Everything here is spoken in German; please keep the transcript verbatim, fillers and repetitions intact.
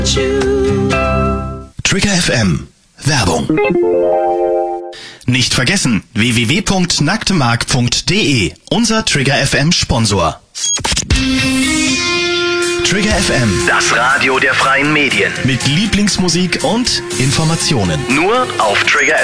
Trigger F M. Werbung. Nicht vergessen, w w w punkt nacktemark punkt de, unser Trigger F M Sponsor. Trigger F M, Das Radio der freien Medien. mit Lieblingsmusik und Informationen. Nur auf Trigger